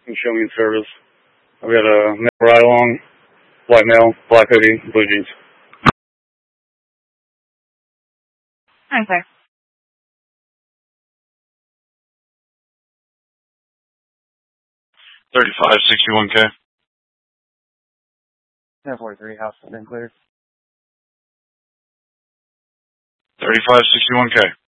and show me in service. I've got a male ride along, white male, black hoodie, blue jeans. Okay. 3561K. 1043, house has been cleared. 3561K.